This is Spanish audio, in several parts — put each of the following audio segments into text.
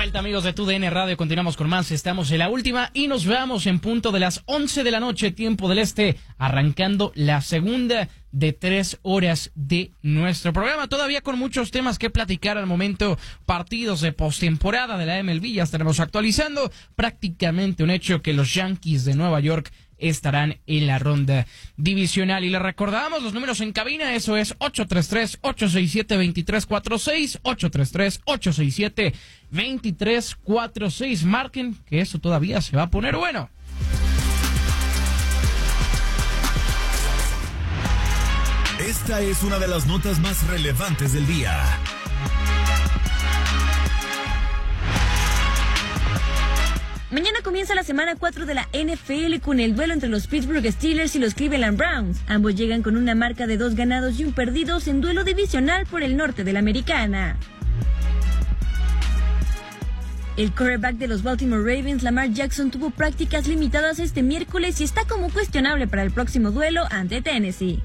vuelta, amigos de TUDN Radio, continuamos con más, estamos en la última y nos vamos en punto de las 11 de la noche, tiempo del este, arrancando la segunda de 3 horas de nuestro programa, todavía con muchos temas que platicar al momento, partidos de postemporada de la MLB, ya estaremos actualizando, prácticamente un hecho que los Yankees de Nueva York estarán en la ronda divisional. Y les recordamos los números en cabina, eso es 833-867-2346, 833-867-2346. Marquen que eso todavía se va a poner bueno. Esta es una de las notas más relevantes del día. Mañana comienza la semana 4 de la NFL con el duelo entre los Pittsburgh Steelers y los Cleveland Browns. Ambos llegan con una marca de 2 ganados y 1 perdidos en duelo divisional por el norte de la Americana. El quarterback de los Baltimore Ravens, Lamar Jackson, tuvo prácticas limitadas este miércoles y está como cuestionable para el próximo duelo ante Tennessee.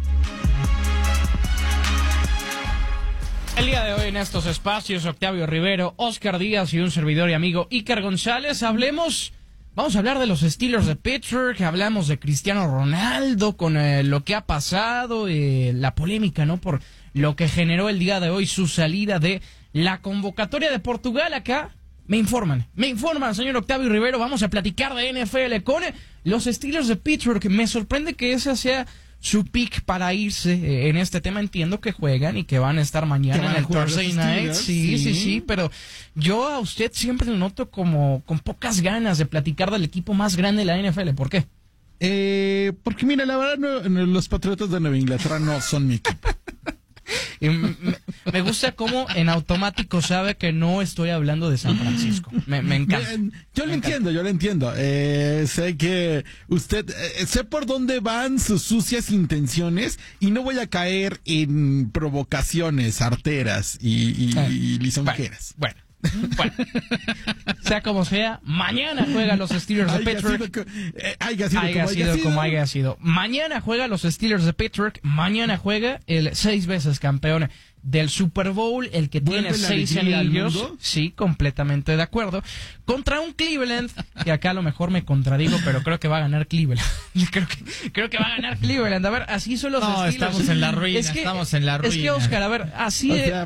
El día de hoy en estos espacios, Octavio Rivero, Oscar Díaz y un servidor y amigo Iker González, vamos a hablar de los Steelers de Pittsburgh, hablamos de Cristiano Ronaldo con lo que ha pasado, la polémica, ¿no? Por lo que generó el día de hoy su salida de la convocatoria de Portugal acá. Me informan, señor Octavio Rivero, vamos a platicar de NFL con los Steelers de Pittsburgh. Me sorprende que ese sea su pick para irse en este tema. Entiendo que juegan y que van a estar mañana en el Thursday Night. Sí, pero yo a usted siempre lo noto como con pocas ganas de platicar del equipo más grande de la NFL. ¿Por qué? Porque mira, la verdad los Patriotas de Nueva Inglaterra no son mi equipo. Y me gusta cómo en automático sabe que no estoy hablando de San Francisco. Me encanta. Yo lo entiendo. Sé que usted, sé por dónde van sus sucias intenciones y no voy a caer en provocaciones arteras y lisonjeras. Bueno, sea como sea, mañana juegan los Steelers de Pittsburgh. Haya sido. Mañana juega los Steelers de Pittsburgh. Mañana juega el 6 veces campeón del Super Bowl, el que tiene 6 anillos. Sí, completamente de acuerdo. Contra un Cleveland, que acá a lo mejor me contradigo, pero creo que va a ganar Cleveland. creo que va a ganar Cleveland. A ver, así son los Steelers. Estamos en la ruina, Es que, Oscar, a ver, así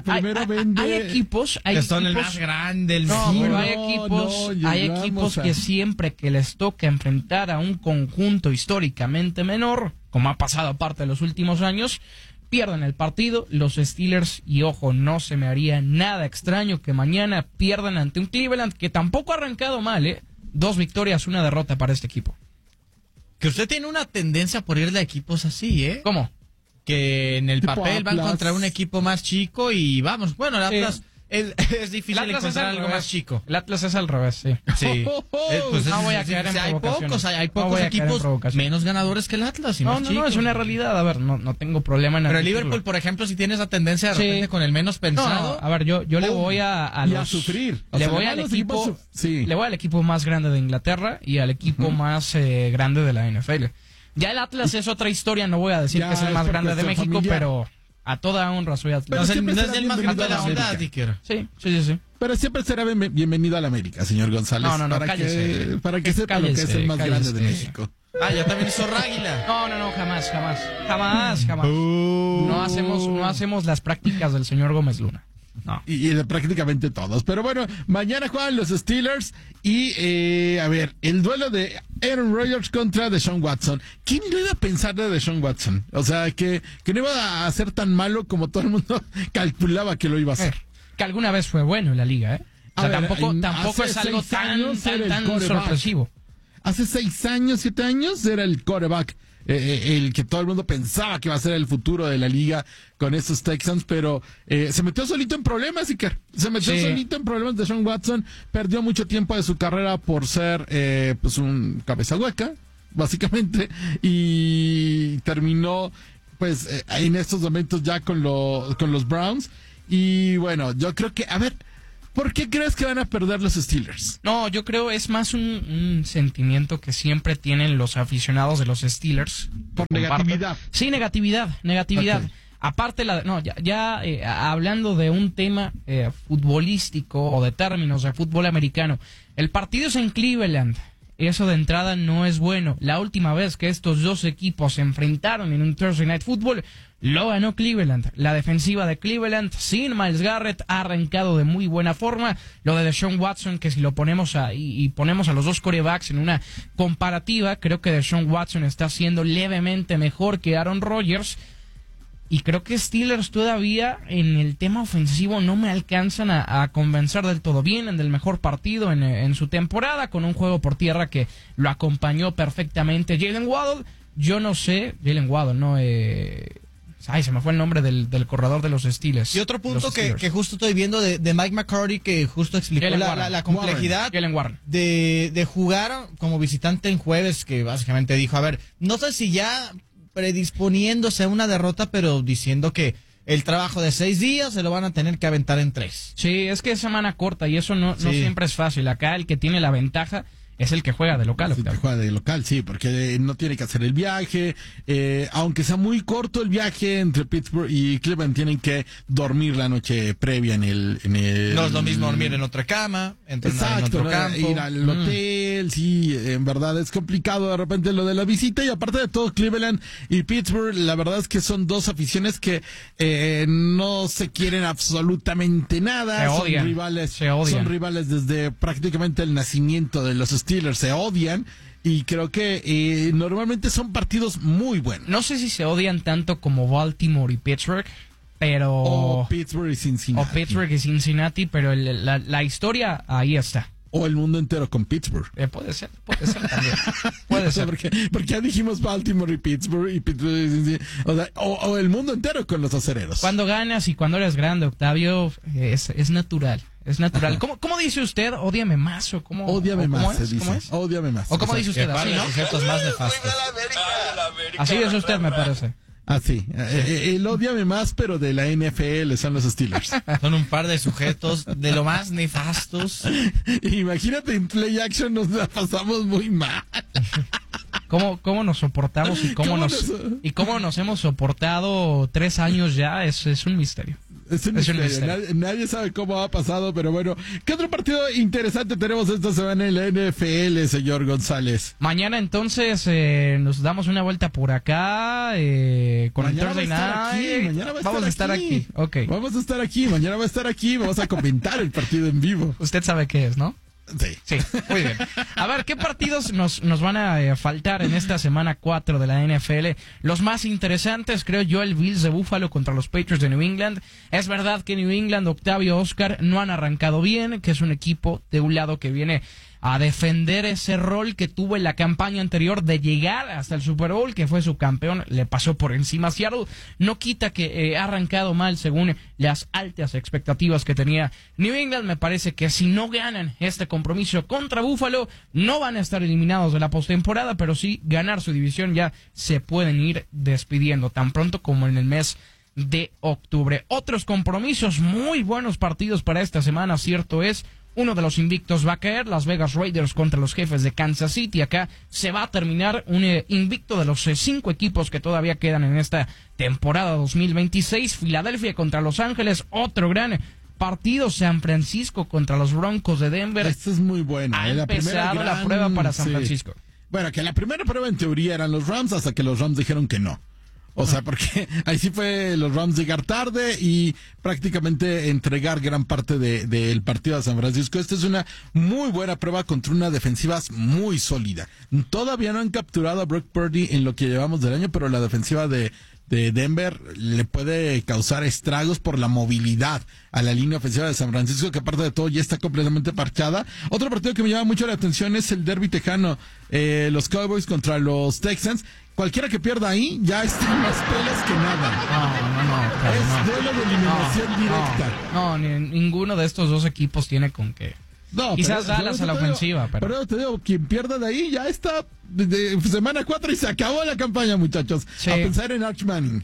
hay equipos que son el más grande, pero hay equipos que siempre que les toca enfrentar a un conjunto históricamente menor, como ha pasado aparte de los últimos años, pierden el partido, los Steelers, y ojo, no se me haría nada extraño que mañana pierdan ante un Cleveland que tampoco ha arrancado mal, 2 victorias, 1 derrota para este equipo. Que usted tiene una tendencia por ir de equipos así, ¿Cómo? Que en el papel van contra un equipo más chico y vamos, bueno, el Atlas... Es difícil encontrar algo más chico. El Atlas es al revés, sí. Pues no voy a caer en provocaciones. Hay pocos equipos menos ganadores que el Atlas. No, es una realidad. A ver, no tengo problema en Pero el Liverpool, por ejemplo, si tiene esa tendencia de repente con el menos pensado. A ver, yo le voy a sufrir. Le voy al equipo más grande de Inglaterra y al equipo más grande de la NFL. Ya el Atlas es otra historia, no voy a decir que es el más grande de México, pero a toda honra soy Atlas. No es el más grande de la ciudad, Iker. Sí. Pero siempre será bienvenido a la América, señor González. No, cállese. Para que sepa lo que es el más grande de México. Ya también hizo Ráguila. No, jamás. No hacemos las prácticas del señor Gómez Luna. No. Y de prácticamente todos. Pero bueno, mañana juegan los Steelers y, a ver, el duelo de Aaron Rodgers contra Deshaun Watson. ¿Quién lo iba a pensar de Deshaun Watson? O sea, que no iba a ser tan malo como todo el mundo calculaba que lo iba a hacer. Que alguna vez fue bueno en la liga, O sea, tampoco es algo tan sorpresivo. Hace 6 años, 7 años era el quarterback. El que todo el mundo pensaba que iba a ser el futuro de la liga con estos Texans, pero se metió solito en problemas, Iker. Solito en problemas de Deshaun Watson. Perdió mucho tiempo de su carrera por ser pues un cabeza hueca, básicamente, y terminó pues en estos momentos ya con los Browns. Y bueno, yo creo que, a ver, ¿por qué crees que van a perder los Steelers? No, yo creo es más un sentimiento que siempre tienen los aficionados de los Steelers. Por negatividad. Sí, negatividad. Okay. Aparte, hablando de un tema futbolístico o de términos de fútbol americano, el partido es en Cleveland. Eso de entrada no es bueno. La última vez que estos dos equipos se enfrentaron en un Thursday Night Football, lo ganó Cleveland. La defensiva de Cleveland, sin Myles Garrett, ha arrancado de muy buena forma. Lo de Deshaun Watson, que si lo ponemos y ponemos a los dos quarterbacks en una comparativa, creo que Deshaun Watson está siendo levemente mejor que Aaron Rodgers. Y creo que Steelers todavía en el tema ofensivo no me alcanzan a convencer del todo. Vienen del mejor partido en su temporada, con un juego por tierra que lo acompañó perfectamente Jalen Waddle. Yo no sé, Jalen Waddle, no... se me fue el nombre del corredor de los Steelers. Y otro punto que justo estoy viendo de Mike McCarthy, que justo explicó la complejidad de jugar como visitante en jueves, que básicamente dijo, a ver, no sé si ya predisponiéndose a una derrota, pero diciendo que el trabajo de 6 días se lo van a tener que aventar en 3. Sí, es que es semana corta y eso no siempre es fácil. Acá el que tiene la ventaja es el que juega de local. El que juega de local, sí, porque no tiene que hacer el viaje. Aunque sea muy corto el viaje entre Pittsburgh y Cleveland, tienen que dormir la noche previa en el... No es lo mismo dormir en otra cama, entrenar en otro campo. Ir al hotel, sí, en verdad es complicado de repente lo de la visita. Y aparte de todo, Cleveland y Pittsburgh, la verdad es que son dos aficiones que no se quieren absolutamente nada. Se odian. Son rivales desde prácticamente el nacimiento de los Steelers, se odian y creo que normalmente son partidos muy buenos. No sé si se odian tanto como Baltimore y Pittsburgh, pero... O Pittsburgh y Cincinnati. Pero la historia ahí está. O el mundo entero con Pittsburgh. Puede ser también. Puede ser. Porque ya dijimos Baltimore y Pittsburgh o el mundo entero con los acereros. Cuando ganas y cuando eres grande, Octavio, es natural. Es natural. ¿Cómo dice usted? ¿Ódiame más o cómo? Ódiame más, se dice. ¿Cómo es? Ódiame más. ¿O cómo dice usted? Así, ¿no? Sujetos más nefastos. Así es usted, me parece. Así. El ódiame más, pero de la NFL son los Steelers. Son un par de sujetos de lo más nefastos. Imagínate, en play action nos la pasamos muy mal. ¿Cómo nos soportamos y cómo nos hemos soportado 3 años ya? Es un misterio. Es un misterio. Nadie sabe cómo ha pasado, pero bueno. ¿Qué otro partido interesante tenemos esta semana en la NFL, señor González? Mañana entonces nos damos una vuelta por acá con el Thursday Night. Vamos a estar aquí. Okay. Vamos a estar aquí. Mañana va a estar aquí. Vamos a comentar el partido en vivo. Usted sabe qué es, ¿no? Sí, muy bien. A ver, ¿qué partidos nos van a faltar en esta semana 4 de la NFL? Los más interesantes, creo yo, el Bills de Buffalo contra los Patriots de New England. Es verdad que New England, Octavio, Oscar, no han arrancado bien, que es un equipo de un lado que viene a defender ese rol que tuvo en la campaña anterior de llegar hasta el Super Bowl, que fue su campeón, le pasó por encima a Seattle. No quita que ha arrancado mal según las altas expectativas que tenía New England. Me parece que si no ganan este compromiso contra Buffalo, no van a estar eliminados de la postemporada, pero sí ganar su división, ya se pueden ir despidiendo tan pronto como en el mes de octubre. Otros compromisos, muy buenos partidos para esta semana, cierto es. Uno de los invictos va a caer, Las Vegas Raiders contra los Jefes de Kansas City. Acá se va a terminar un invicto de los 5 equipos que todavía quedan en esta temporada 2026. Filadelfia contra Los Ángeles, otro gran partido. San Francisco contra los Broncos de Denver. Esto es muy bueno. Ha empezado la prueba para San Francisco. Bueno, que la primera prueba en teoría eran los Rams, hasta que los Rams dijeron que no. O sea, porque ahí sí fue los Rams llegar tarde y prácticamente entregar gran parte del partido a San Francisco. Esta es una muy buena prueba contra una defensiva muy sólida. Todavía no han capturado a Brock Purdy en lo que llevamos del año, pero la defensiva de Denver le puede causar estragos por la movilidad a la línea ofensiva de San Francisco, que aparte de todo ya está completamente parchada. Otro partido que me llama mucho la atención es el derbi tejano, los Cowboys contra los Texans. Cualquiera que pierda ahí ya está más pelas que nada. Es duelo de eliminación directa. No, ninguno de estos dos equipos tiene con qué. No, quizás Dallas a la ofensiva, pero te digo, quien pierda de ahí ya está de semana 4 y se acabó la campaña, muchachos. Sí. A pensar en Arch Manning.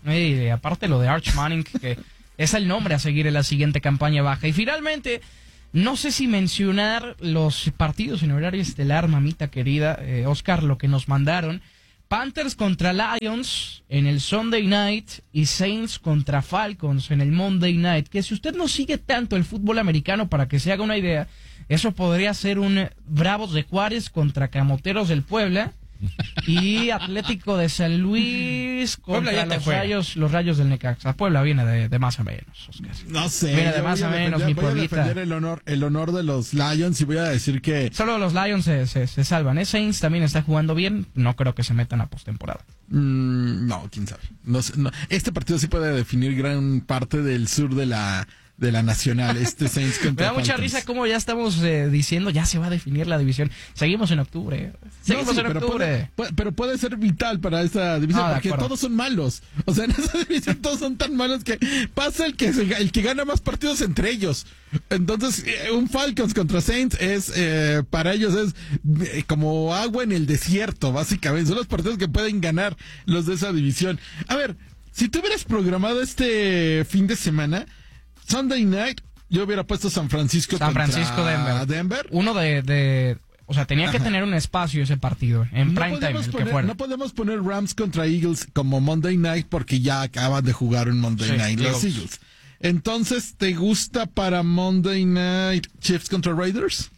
Y aparte lo de Arch Manning, que es el nombre a seguir en la siguiente campaña baja. Y finalmente, no sé si mencionar los partidos en horario estelar, mamita querida, Oscar, lo que nos mandaron, Panthers contra Lions en el Sunday Night y Saints contra Falcons en el Monday Night. Que si usted no sigue tanto el fútbol americano, para que se haga una idea, eso podría ser un Bravos de Juárez contra Camoteros del Puebla y Atlético de San Luis contra los Rayos del Necaxa. Puebla viene de más a menos, Oscar. No sé. Viene de más a menos, mi Pueblita. Voy a defender el honor de los Lions y voy a decir que... Solo los Lions se salvan. Saints también está jugando bien. No creo que se metan a postemporada. No, quién sabe. No, este partido sí puede definir gran parte del sur de la nacional, Saints contra Me da mucha risa como ya estamos diciendo, ya se va a definir la división. Seguimos en octubre. Pero puede ser vital para esa división, porque todos son malos. O sea, en esa división todos son tan malos que pasa el que gana más partidos entre ellos. Entonces, un Falcons contra Saints para ellos es como agua en el desierto, básicamente. Son los partidos que pueden ganar los de esa división. A ver, si tú hubieras programado este fin de semana, Sunday Night, yo hubiera puesto San Francisco Denver. Uno o sea, tenía que tener un espacio ese partido en prime time. No podemos poner Rams contra Eagles como Monday Night porque ya acaban de jugar un Monday Night los Eagles. Entonces, ¿te gusta para Monday Night Chiefs contra Raiders?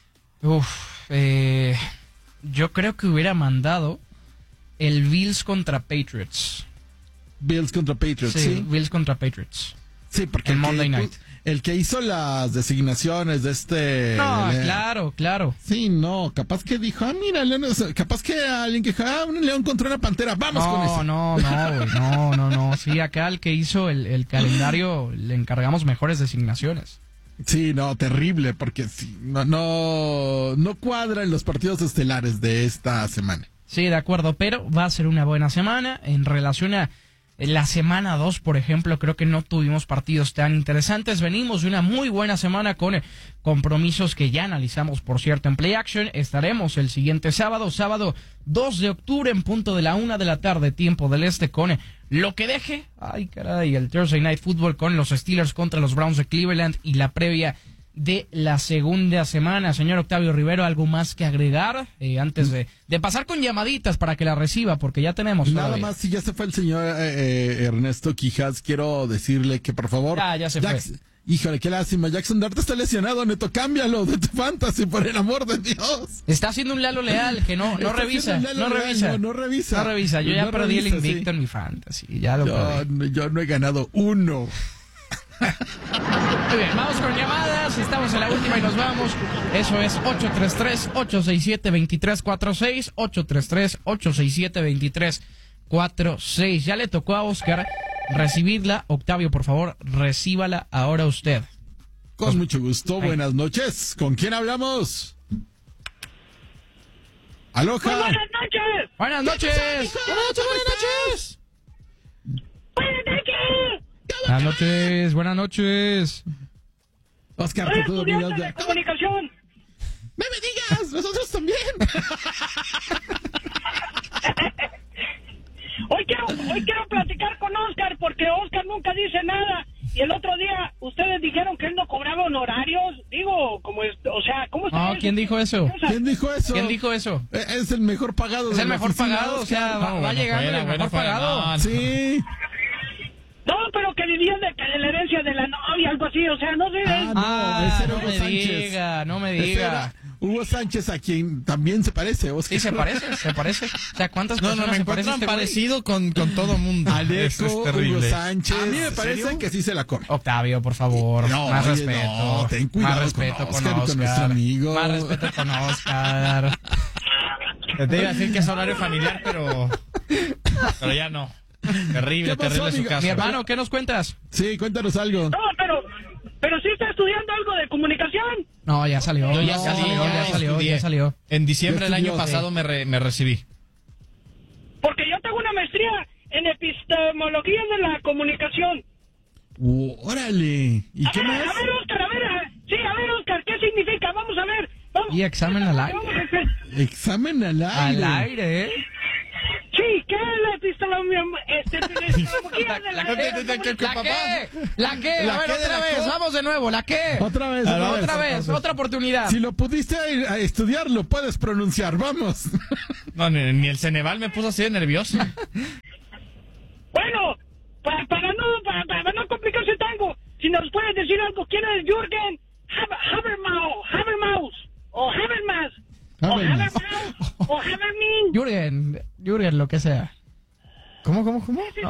Yo creo que hubiera mandado el Bills contra Patriots. Bills contra Patriots, ¿sí? Bills contra Patriots. Sí, porque el que hizo las designaciones de No, claro. Sí, no, capaz que dijo, mira, capaz que alguien que dijo, un león contra una pantera, vamos con eso. No. Sí, acá el que hizo el calendario le encargamos mejores designaciones. Sí, no, terrible, porque sí, no cuadra en los partidos estelares de esta semana. Sí, de acuerdo, pero va a ser una buena semana en relación a la semana 2, por ejemplo. Creo que no tuvimos partidos tan interesantes. Venimos de una muy buena semana con compromisos que ya analizamos, por cierto, en Play Action. Estaremos el siguiente sábado 2 de octubre, en punto de la 1 de la tarde, tiempo del este, con lo que deje. Ay, caray, el Thursday Night Football con los Steelers contra los Browns de Cleveland y la previa de la segunda semana. Señor Octavio Rivero, ¿algo más que agregar antes de pasar con llamaditas para que la reciba? Porque ya tenemos nada más. Si ya se fue el señor Ernesto Quijas, quiero decirle que por favor ya se fue. Híjole, qué lástima, Jackson Dart está lesionado, Neto, cámbialo de tu fantasy, por el amor de Dios. Está haciendo un Lalo Leal que no revisa. No revisa. Yo ya perdí el invicto en mi fantasy, yo no he ganado uno. Muy bien, vamos con llamadas. Estamos en la última y nos vamos. Eso es 833-867-2346. 833-867-2346. Ya le tocó a Oscar recibirla. Octavio, por favor, recíbala ahora usted. Con mucho gusto. Buenas noches. ¿Con quién hablamos? Aloha. Buenas noches. Buenas noches. Buenas noches. Oscar, soy estudiante de comunicación. ¡No me digas! ¡Nosotros también! Hoy quiero platicar con Oscar porque Oscar nunca dice nada. Y el otro día ustedes dijeron que él no cobraba honorarios. Digo, ¿cómo está? ¿Quién dijo eso? ¿Quién dijo eso? Es el mejor pagado. Es el mejor pagado, Oscar. Va llegando el mejor pagado. Sí. No, pero que vivía de la herencia de la novia, algo así, o sea, no sé. Ese era Hugo Sánchez. No me diga. Hugo Sánchez, a quien también se parece, Oscar. Sí, se parece. O sea, ¿cuántas personas me encuentran parecido con todo mundo. Alejo, Hugo Sánchez. A mí me parece que sí se la come. Octavio, por favor, más respeto. No, ten cuidado más respeto con Oscar. Con nuestro amigo. Más respeto con Oscar. Te iba a decir que es horario familiar, pero ya no. Terrible su caso. Mi hermano, ¿qué nos cuentas? Sí, cuéntanos algo. No, pero sí está estudiando algo de comunicación. No, ya salió. Ya salió. En diciembre del año pasado me recibí. Porque yo tengo una maestría en epistemología de la comunicación. ¡Órale! ¿Y qué más? A ver, Oscar, ¿qué significa? Vamos a ver. ¿Y examen al aire? ¿Examen al aire? Al aire, Sí, ¿qué es la epistemología? ¿La qué? A ver, otra vez, vamos de nuevo, ¿la qué? Otra vez, otra oportunidad. Si lo pudiste a estudiar, lo puedes pronunciar, vamos. No, ni el Ceneval me puso así de nervioso. Bueno, para no complicarse tanto, si nos puedes decir algo, ¿quién es Jürgen Habermas? O Habermas. O Habermas. O Habermin. Jürgen, lo que sea. ¿Cómo? Sí.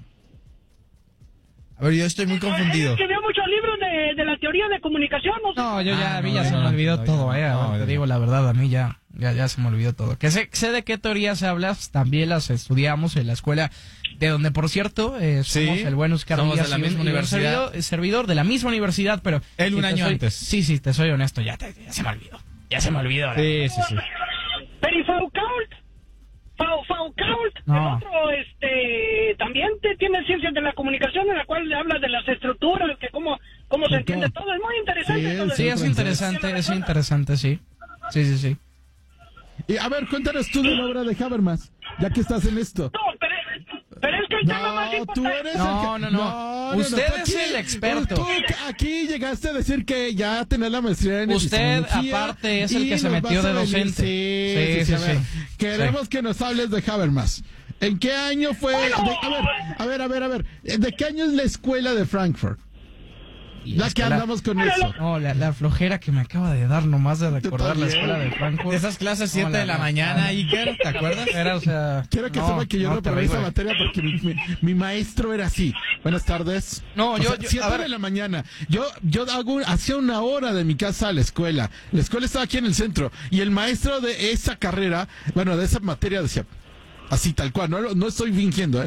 A ver, yo estoy muy confundido. Escribió muchos libros de la teoría de comunicación. No, yo ya, a mí ya se me olvidó todo, te digo la verdad, a mí ya se me olvidó todo. Que sé de qué teorías hablas, también las estudiamos en la escuela, de donde, por cierto, somos el buen Oscar somos Díaz, de la misma universidad. Servidor de la misma universidad, pero... Él un año antes. Sí, te soy honesto, ya se me olvidó. Ya se me olvidó. Sí. Pero ¿y Foucault? No. El otro, también tiene ciencias de la comunicación, en la cual le habla de las estructuras, que cómo se entiende todo. Es muy interesante. Sí, es interesante, sí. Sí. Y a ver, cuéntanos tú de la obra de Habermas, ya que estás en esto. No, pero es que el tema más importante... Tú eres no. Usted es el experto. Tú aquí llegaste a decir que ya tenés la maestría en usted, aparte, es el que se metió de docente. Sí. Queremos que nos hables de Habermas. ¿En qué año fue? A ver. ¿De qué año es la escuela de Frankfurt? La que andamos con eso. No, la flojera que me acaba de dar nomás de recordar la escuela de Frankfurt. Esas clases 7 de la mañana, Iker, ¿te acuerdas? Quiero que sepa que yo reprobé esa materia porque mi maestro era así. Buenas tardes. No, 7 de la mañana. Yo hacía una hora de mi casa a la escuela. La escuela estaba aquí en el centro. Y el maestro de esa carrera, de esa materia decía, así tal cual, no estoy fingiendo,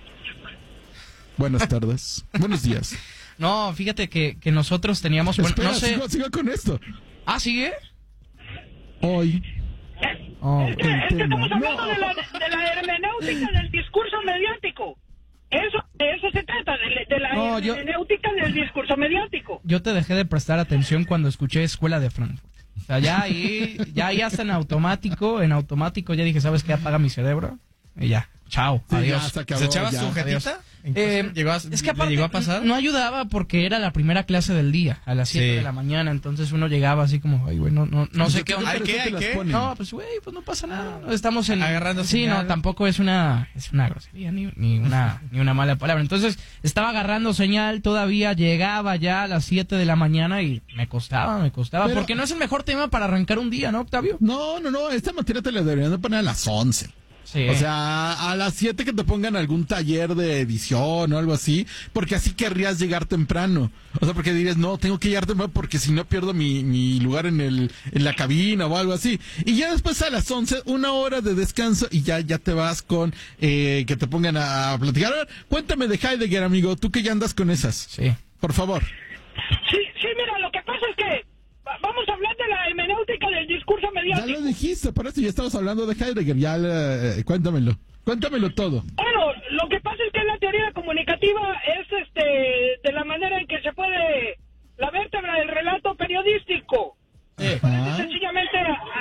Buenas tardes. Buenos días. No, fíjate que nosotros teníamos... Espera, no sé... sigo con esto. ¿Ah, sigue? Hoy... Es que estamos hablando de la hermenéutica del discurso mediático. De eso se trata, de la hermenéutica del discurso mediático. Yo te dejé de prestar atención cuando escuché Escuela de Frankfurt. O sea, ya ahí hasta en automático ya dije, ¿sabes qué? Apaga mi cerebro. Y ya, chao, adiós. ¿Se echaba sujetita? Es que aparte llegó a pasar. No ayudaba porque era la primera clase del día, a las 7 de la mañana, entonces uno llegaba así como, ay, güey, no sé qué onda. ¿Qué? No, pues güey, pues no pasa nada. Estamos agarrando señal. No, tampoco es una grosería ni una mala palabra. Entonces, estaba agarrando señal, todavía llegaba ya a las 7 de la mañana y me costaba, pero, porque no es el mejor tema para arrancar un día, ¿no, Octavio? No, esta materia te la deberían de poner a las 11. Sí. O sea, a las 7 que te pongan algún taller de edición o algo así, porque así querrías llegar temprano. O sea, porque dirías, no, tengo que llegar temprano porque si no pierdo mi lugar en la cabina o algo así. Y ya después a las 11, 1 hora de descanso y ya te vas con que te pongan a platicar. A ver, cuéntame de Heidegger, amigo, tú que ya andas con esas. Sí. Por favor. Sí, mira, lo que pasa es que vamos a hablar de la hermenéutica del discurso mediático. Ya lo dijiste, por eso ya estamos hablando de Heidegger. Ya, cuéntamelo todo. Bueno, lo que pasa es que la teoría comunicativa es de la manera en que se puede la vértebra del relato periodístico. Sencillamente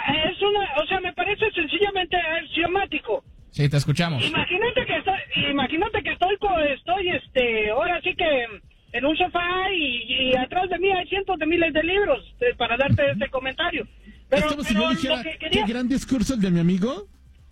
me parece sencillamente axiomático. Sí, te escuchamos. Imagínate que estoy ahora sí que en un sofá y atrás de mí hay cientos de miles de libros para darte este comentario. Pero, es como si yo dijera, ¿qué gran discurso el de mi amigo?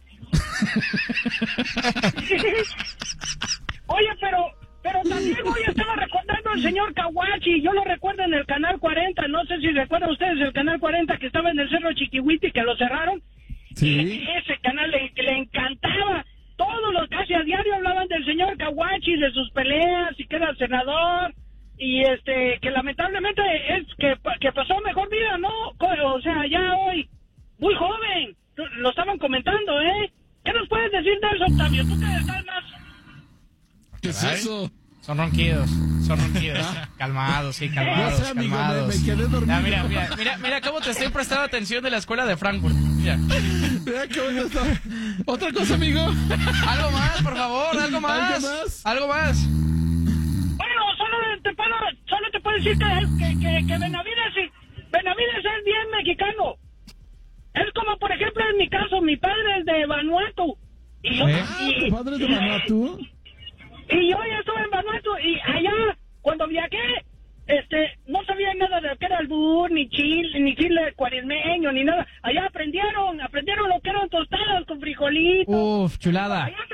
Oye, pero también hoy estaba recordando al señor Kawachi. Yo lo recuerdo en el Canal 40. No sé si recuerdan ustedes el Canal 40 que estaba en el Cerro Chiquihuiti, que lo cerraron. Sí. Ese canal le encantaba. Casi a diario hablaban del señor Kawachi, de sus peleas y que era senador. Y que lamentablemente es que pasó mejor vida, ¿no? O sea, ya hoy, muy joven. Lo estaban comentando, ¿Qué nos puedes decir de eso, Octavio? ¿Tú que estás más? ¿Qué es eso? Son ronquidos. Calmados, calmados. No sé, amigo, calmados. me quedé dormido. Mira cómo te estoy prestando atención de la escuela de Frankfurt. Mira qué bueno está. Otra cosa, amigo. Algo más, por favor, algo más. Bueno, solo te puedo decir que Benavides es bien mexicano. Es como, por ejemplo, en mi caso, mi padre es de Vanuatu. ¿Tu padre es de Vanuatu? Y yo ya estuve en Vanuatu y allá, cuando viajé, no sabía nada de lo que era albur, ni chile cuaresmeño, ni nada. Allá aprendieron lo que eran tostadas con frijolitos. Uf, chulada. Allá